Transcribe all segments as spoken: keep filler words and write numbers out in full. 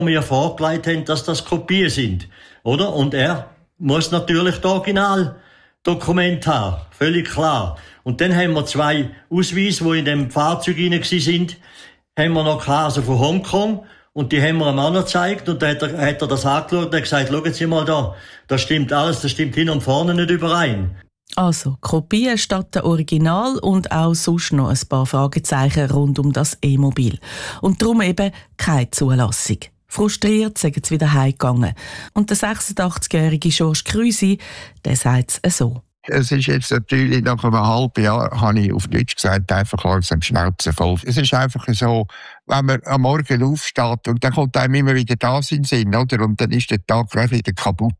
mir vorgelegt haben, dass das Kopien sind, oder? Und er muss natürlich das Originaldokument haben, völlig klar. Und dann haben wir zwei Ausweise, die in dem Fahrzeug rein sind, haben wir noch gehabt, also von Hongkong. Und die haben wir einem Mann gezeigt und da hat er, hat er das angeschaut und hat gesagt, schauen Sie mal da, das stimmt alles, das stimmt hin und vorne nicht überein. Also Kopien statt der Original und auch sonst noch ein paar Fragezeichen rund um das E-Mobil. Und darum eben keine Zulassung. Frustriert sind sie wieder heimgegangen. Und der sechsundachtzigjährige Georges Krüsi, der sagt es so. Es ist jetzt natürlich, nach einem halben Jahr, habe ich auf Deutsch gesagt, einfach langsam Schnauze voll. Es ist einfach so, wenn man am Morgen aufsteht und dann kommt einem immer wieder das in den Sinn, oder? Und dann ist der Tag gleich wieder kaputt,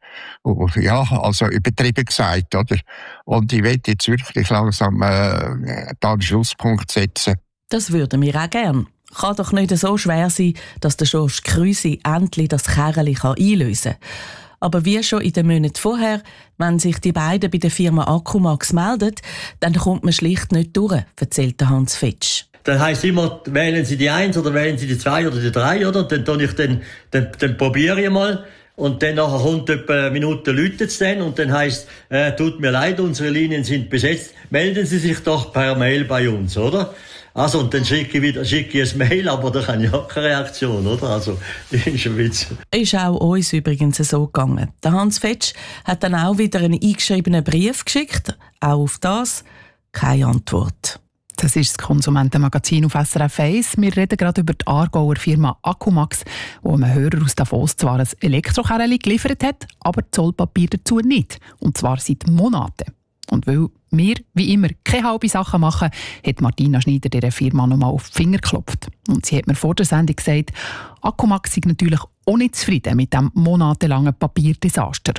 oder? Ja, also übertrieben gesagt, oder? Und ich will jetzt wirklich langsam äh, da einen Schlusspunkt setzen. Das würden wir auch gern. Kann doch nicht so schwer sein, dass der Georges Krüsi endlich das Kerli einlösen kann. Aber wie schon in den Monaten vorher, wenn sich die beiden bei der Firma Akkumax melden, dann kommt man schlicht nicht durch, erzählt Hans Fetsch. Dann heisst immer, wählen Sie die eins oder wählen Sie die zwei oder die drei, oder? Dann, dann, ich dann, dann, dann probiere ich mal. Und dann nachher kommt etwa eine Minute, läutet es dann und dann heisst, äh, tut mir leid, unsere Linien sind besetzt. Melden Sie sich doch per Mail bei uns, oder? Also, und dann schicke ich wieder, schicke ich ein Mail, aber da habe ich auch keine Reaktion, oder? Also, das ist ein Witz. Ist auch uns übrigens so gegangen. Der Hans Fetsch hat dann auch wieder einen eingeschriebenen Brief geschickt. Auch auf das keine Antwort. Das ist das Konsumentenmagazin auf S R F eins. Wir reden gerade über die Aargauer Firma Akkumax, wo einem Hörer aus Davos zwar ein Elektrokerli geliefert hat, aber Zollpapier dazu nicht. Und zwar seit Monaten. Und weil wir, wie immer, keine halbe Sachen machen, hat Martina Schneider dieser Firma nochmal auf die Finger geklopft. Und sie hat mir vor der Sendung gesagt, Akkumax sei natürlich auch nicht zufrieden mit diesem monatelangen Papierdesaster.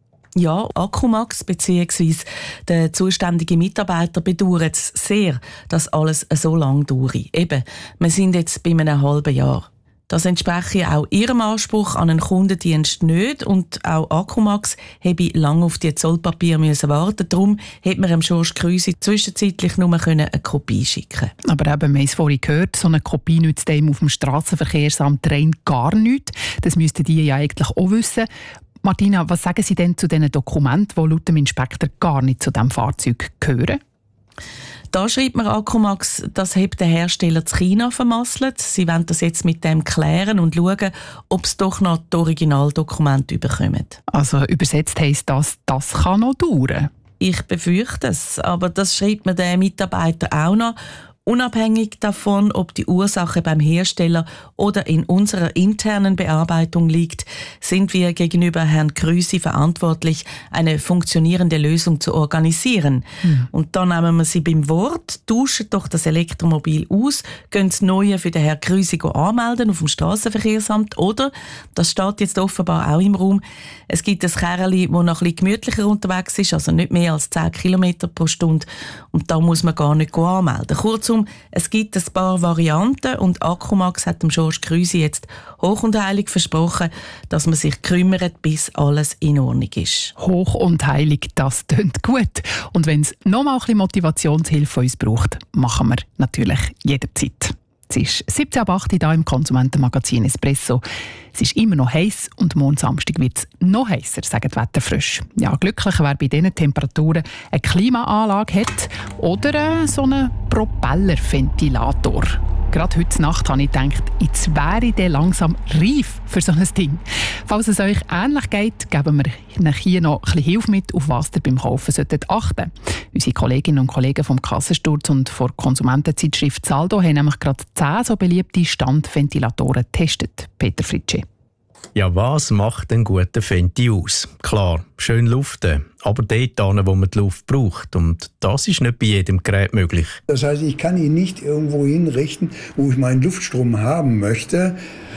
Ja, Akkumax bzw. der zuständige Mitarbeiter bedauert es sehr, dass alles so lange dauert. Eben, wir sind jetzt bei einem halben Jahr. Das entspreche auch ihrem Anspruch an einen Kundendienst nicht und auch Akkumax habe lange auf die Zollpapier müssen warten. Darum hätte man dem Georges Krüsi zwischenzeitlich nur eine Kopie schicken. Aber eben, wir haben es vorhin gehört, so eine Kopie nützt dem auf dem Strassenverkehrsamt rein gar nichts. Das müssten die ja eigentlich auch wissen. Martina, was sagen Sie denn zu diesen Dokumenten, die laut dem Inspektor gar nicht zu diesem Fahrzeug gehören? Da schreibt mir Akkumax, das hat der Hersteller zu China vermasselt. Sie wollen das jetzt mit dem klären und schauen, ob es doch noch die Originaldokumente bekommen. Also übersetzt heisst das, das kann noch dauern? Ich befürchte es, aber das schreibt mir der Mitarbeiter auch noch. Unabhängig davon, ob die Ursache beim Hersteller oder in unserer internen Bearbeitung liegt, sind wir gegenüber Herrn Krüsi verantwortlich, eine funktionierende Lösung zu organisieren. Mhm. Und dann nehmen wir sie beim Wort, tauschen doch das Elektromobil aus, gehen das Neue für den Herrn Krüsi anmelden auf dem Strassenverkehrsamt oder, das steht jetzt offenbar auch im Raum, es gibt ein Kerli, das noch ein bisschen gemütlicher unterwegs ist, also nicht mehr als zehn Kilometer pro Stunde und da muss man gar nicht anmelden. Kurzum, es gibt ein paar Varianten und Akkumax hat dem Georges Krüsi jetzt hoch und heilig versprochen, dass man sich kümmert, bis alles in Ordnung ist. Hoch und heilig, das klingt gut. Und wenn es noch mal ein bisschen Motivationshilfe von uns braucht, machen wir natürlich jederzeit. Es ist siebzehn Uhr acht hier im Konsumentenmagazin Espresso. Es ist immer noch heiß und morgen Samstag wird es noch heißer, sagen die Wetterfrösche. Ja, glücklich, wer bei diesen Temperaturen eine Klimaanlage hat oder äh, so einen Propellerventilator. Gerade heute Nacht habe ich gedacht, jetzt wäre ich langsam reif für so ein Ding. Falls es euch ähnlich geht, geben wir euch hier noch ein bisschen Hilfe mit, auf was ihr beim Kaufen solltet achten. Unsere Kolleginnen und Kollegen vom Kassensturz und von der Konsumentenzeitschrift Saldo haben nämlich gerade zehn so beliebte Standventilatoren getestet. Peter Fritschi. Ja, was macht einen guten Fenti aus? Klar, schön luften, aber dort, wo man die Luft braucht. Und das ist nicht bei jedem Gerät möglich. Das heißt, ich kann ihn nicht irgendwo hinrichten, wo ich meinen Luftstrom haben möchte,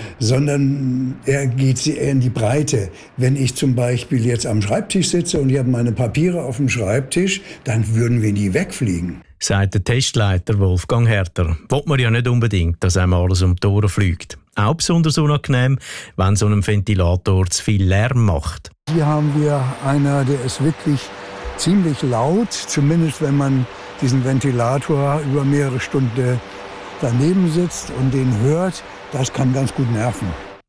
sondern er geht eher in die Breite. Wenn ich zum Beispiel jetzt am Schreibtisch sitze und ich habe meine Papiere auf dem Schreibtisch, dann würden wir nie wegfliegen. Sagt der Testleiter Wolfgang Herter. Will man ja nicht unbedingt, dass einem alles um die Ohren fliegt. Auch besonders unangenehm, wenn so ein Ventilator zu viel Lärm macht. Hier haben wir einer, der ist wirklich ziemlich laut, zumindest wenn man diesen Ventilator über mehrere Stunden daneben sitzt und den hört. Das kann ganz gut nerven.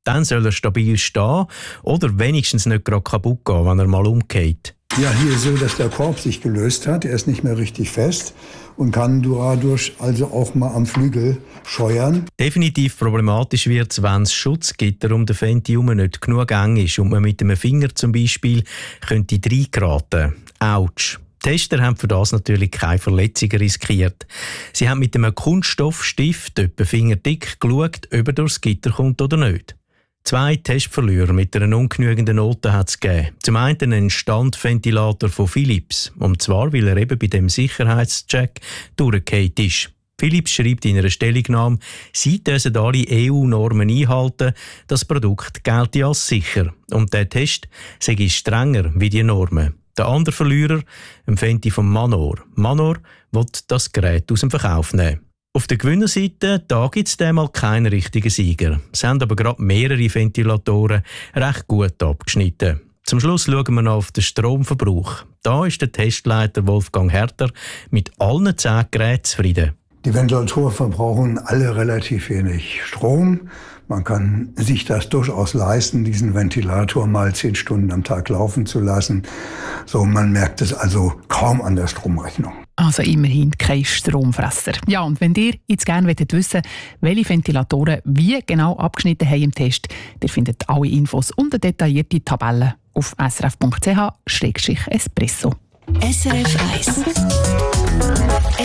Dann soll er stabil stehen oder wenigstens nicht gerade kaputt gehen, wenn er mal umgeht. Ja, hier ist so, dass der Korb sich gelöst hat. Er ist nicht mehr richtig fest und kann dadurch also auch mal am Flügel scheuern. Definitiv problematisch wird es, wenn das Schutzgitter um den Fenty herum nicht genug eng ist und man mit einem Finger zum Beispiel könnte reingeraten. Autsch. Die Tester haben für das natürlich keine Verletzungen riskiert. Sie haben mit einem Kunststoffstift etwa fingerdick geschaut, ob er durchs Gitter kommt oder nicht. Zwei Testverlierer mit einer ungenügenden Note hat es gegeben. Zum einen einen Standventilator von Philips. Und zwar, weil er eben bei dem Sicherheitscheck durchgefallen ist. Philips schreibt in einer Stellungnahme, sie müssen alle E U-Normen einhalten, das Produkt gelte als sicher. Und der Test sei strenger wie die Normen. Der andere Verlierer, ein Fenty von Manor. Manor will das Gerät aus dem Verkauf nehmen. Auf der Gewinnerseite, da gibt es einmal keinen richtigen Sieger. Es haben aber gerade mehrere Ventilatoren recht gut abgeschnitten. Zum Schluss schauen wir noch auf den Stromverbrauch. Da ist der Testleiter Wolfgang Herter mit allen zehn Geräten zufrieden. Die Ventilatoren verbrauchen alle relativ wenig Strom. Man kann sich das durchaus leisten, diesen Ventilator mal zehn Stunden am Tag laufen zu lassen. So, man merkt es also kaum an der Stromrechnung. Also immerhin kein Stromfresser. Ja, und wenn ihr jetzt gerne wissen wollt, welche Ventilatoren wie genau abgeschnitten haben im Test, ihr findet alle Infos und eine detaillierte Tabelle auf s r f punkt c h slash espresso. S R F eins